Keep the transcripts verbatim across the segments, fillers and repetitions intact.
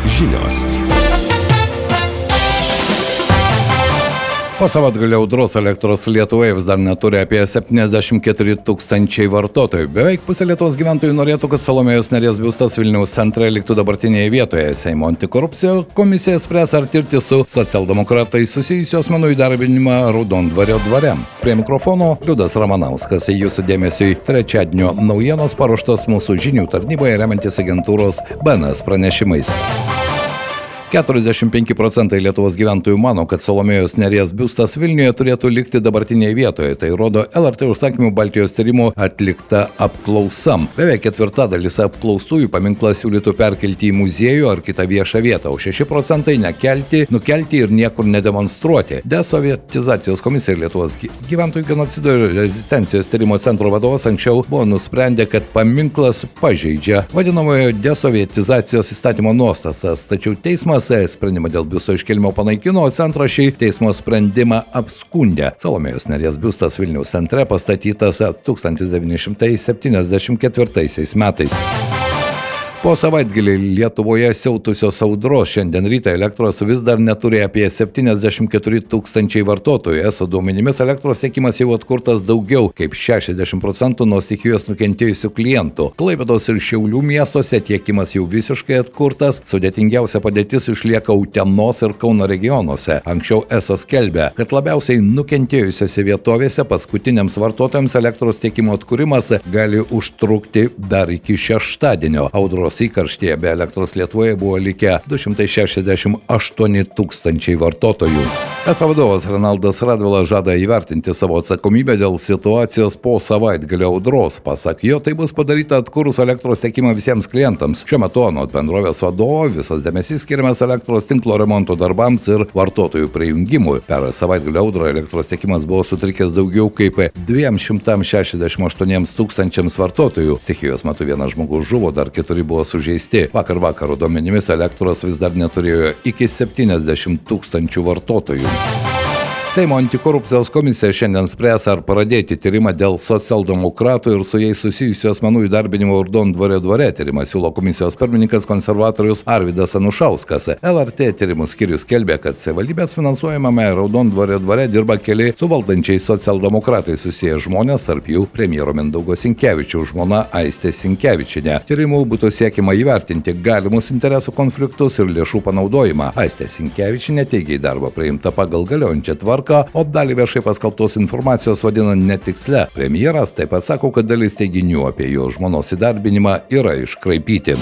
Žinios. Po savaitgalio audros elektros Lietuvoje vis dar neturi apie septyniasdešimt keturi tūkstančiai vartotojų. Beveik pusė Lietuvos gyventojų norėtų, kad Salomėjos Nėries biustas Vilniaus centre liktų dabartinėje vietoje. Seimo antikorupcijos komisija spręs, ar tirti su socialdemokratais susijusių asmenų įdarbinimą Raudondvario dvare. Prie mikrofono Liudas Ramanauskas. Jūsų dėmesiui trečiadienio naujienos paruoštos mūsų žinių tarnyboje remiantis agentūros B N S pranešimais. keturiasdešimt penki procentai Lietuvos gyventojų mano, kad Salomėjos Nėries biustas Vilniuje turėtų likti dabartinėje vietoje. Tai rodo L R T užsakymų Baltijos tyrimų atlikta apklausa. Beveik ketvirtadalis apklaustųjų paminklą siūlytų perkelti į muziejų ar kitą viešą vietą, o šeši procentai nekelti, nukelti ir niekur nedemonstruoti. Desovietizacijos komisija Lietuvos gyventojų genocido ir rezistencijos tyrimo centro vadovas anksčiau buvo nusprendę, kad paminklas pažeidžia vadinamojo desovietizacijos įstatymo nuostatas, tačiau teismas sprendimą dėl biusto iškelimo panaikino, o centras šį teismo sprendimą apskundė. Salomėjos Nėries biustas Vilniaus centre pastatytas tūkstantis devyni šimtai septyniasdešimt ketvirtaisiais metais. Po savaitgalį Lietuvoje siautusios audros šiandien rytą elektros vis dar neturi apie septyniasdešimt keturi tūkstančiai vartotojų. Eso duomenimis elektros tiekimas jau atkurtas daugiau kaip šešiasdešimt procentų nuo stichijos nukentėjusių klientų. Klaipėdos ir Šiaulių miestuose tiekimas jau visiškai atkurtas, sudėtingiausia padėtis išlieka Utenos ir Kauno regionuose. Anksčiau Eso skelbė, kad labiausiai nukentėjusiose vietovėse paskutiniams vartotojams elektros tiekimo atkūrimas gali užtrukti dar iki šeštadienio. Audros įkarštyje be elektros Lietuvoje buvo likę du šimtai šešiasdešimt aštuoni tūkstančiai vartotojų. Eso vadovas Renaldas Radvila žada įvertinti savo atsakomybę dėl situacijos po savaitgalio audros. Pasak jo, tai bus padaryta atkūrus elektros tiekimą visiems klientams. Šiuo metu anot bendrovės vadovo visas dėmesys skiriamas elektros tinklo remonto darbams ir vartotojų prijungimui. Per savaitgalio audrą elektros tiekimas buvo sutrikęs daugiau kaip dviems šimtams šešiasdešimt aštuoniems tūkstančiams vartotojų. Stichijos metu vienas žmogus žuvo, dar keturi buvo sužeisti. Vakar vakaro duomenimis elektros vis dar neturėjo iki septyniasdešimt tūkstančių vartotojų. Seimo antikorupcijos komisija šiandien spręs, ar pradėti tyrimą dėl socialdemokratų ir su jais susijusių asmenų įdarbinimo Raudondvario dvare. Tyrimą siūlo komisijos pirmininkas konservatorius Arvydas Anušauskas. L R T tyrimų skyrius skelbė, kad savivaldybės finansuojamame Raudondvario dvare dirba keli su valdančiais socialdemokratai susiję žmonės, tarp jų premjero Mindaugo Sinkevičiaus žmona Aistė Sinkevičienė. Tyrimų būtų siekiama įvertinti galimus interesų konfliktus ir lėšų panaudojimą. Aistė Sinkevičienė teigia į darbą priimta pagal galiojančią tvarką, o dalį viešai paskelbtos informacijos vadina netikslia. Premjeras taip pat sako, kad dalis teiginių apie jo žmonos įdarbinimą yra iškraipyti.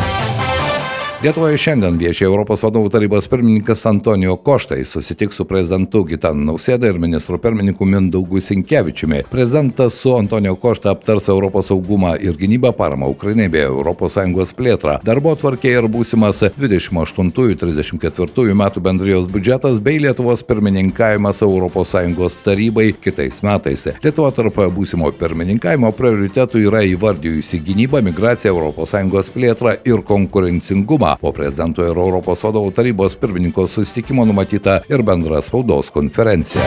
Lietuvoje šiandien vieši Europos vadovų tarybos pirmininkas Antonijo Košta. Jis susitiks su prezidentu Gitanu Nausėda ir ministru pirmininku Mindaugu Sinkevičiumi. Prezidentas su Antonijo Košta aptars Europos saugumą ir gynybą, paramą Ukrainai bei Europos Sąjungos plėtrą. Darbotvarkėje ir būsimas dvidešimt aštuntųjų trisdešimt ketvirtųjų metų bendrijos biudžetas bei Lietuvos pirmininkavimas Europos Sąjungos tarybai kitais metais. Lietuva tarp būsimo pirmininkavimo prioritetų yra įvardijusi gynybą, migraciją, Europos Sąjungos plėtrą ir konkurencingumą. Po prezidento ir Europos vadovų tarybos pirmininko susitikimo numatyta ir bendra spaudos konferencija.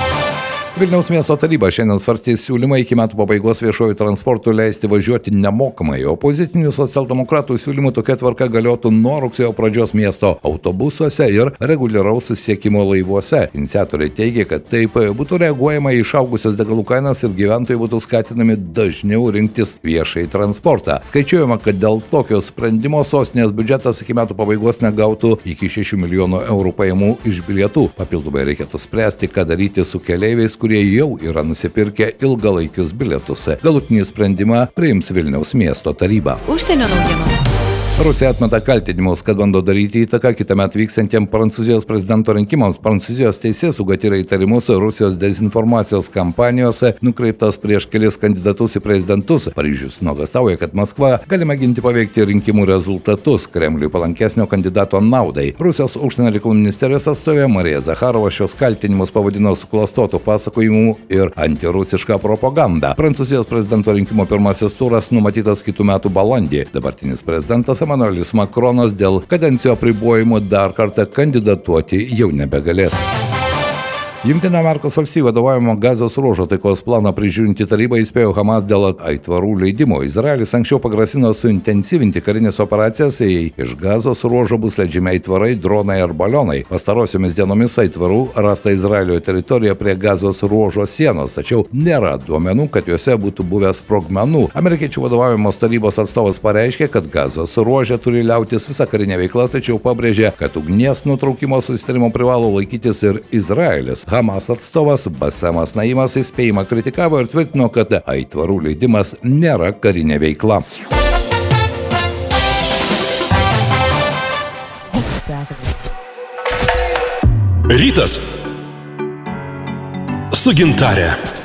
Vilniaus miesto taryba šiandien svarstys siūlymą iki metų pabaigos viešojų transportų leisti važiuoti nemokamai. Opozicinių socialdemokratų siūlymų tokia tvarka galiotų nuo rugsėjo pradžios miesto autobusuose ir reguliaraus susisiekimo laivuose. Iniciatoriai teigia, kad taip būtų reaguojama į išaugusias degalų kainas ir gyventojai būtų skatinami dažniau rinktis viešąjį transportą. Skaičiuojama, kad dėl tokio sprendimo sostinės biudžetas iki metų pabaigos negautų iki šešių milijonų eurų pajamų iš bilietų. Papildomai reikėtų spręsti, ką daryti su keleiviais, kurie jau yra nusipirkę ilgalaikius bilietus. Galutinį sprendimą priims Vilniaus miesto taryba. Užsienio naujienos. Rusija atmeta kaltinimus, kad bando daryti įtaką kitąmet vyksiantiems Prancūzijos prezidento rinkimams. Prancūzijos teisėsauga tyria įtarimus Rusijos dezinformacijos kampanijose nukreiptas prieš kelis kandidatus į prezidentus. Paryžius nuogąstauja, kad Maskva gali mėginti paveikti rinkimų rezultatus Kremliui palankesnio kandidato naudai. Rusijos užsienio reikalų ministerijos atstovė Marija Zacharova šios kaltinimus pavadino suklastotų pasakojimų ir antirusišką propagandą. Prancūzijos prezidento rinkimų pirmasis turas numatytas kitų metų balandį. Dabartinis prezidentas Emanuelis Makronas dėl kadencijų apribojimų dar kartą kandidatuoti jau nebegalės. Jungtinių Amerikos valstijų vadovaujamo Gazos ruožo taikos planą prižiūrinti taryba įspėjo Hamas dėl aitvarų leidimo. Izraelis anksčiau pagrasino suintensyvinti karinės operacijas, jei iš Gazos ruožo bus leidžiami aitvarai, dronai ar balionai. Pastarosiomis dienomis aitvarų rasta Izraelio teritorijoje prie Gazos ruožo sienos, tačiau nėra duomenų, kad juose būtų buvę sprogmenų. Amerikiečių vadovaujamos tarybos atstovas pareiškė, kad Gazos ruože turi liautis visa karinė veikla, tačiau pabrėžė, kad ugnies nutraukimo susitarimo privalo laikytis ir Izraelis. Hamas atstovas Basemas Naimas įspėjimą kritikavo ir tvirtino, kad aitvarų leidimas nėra karinė veikla. Rytas su Gintare.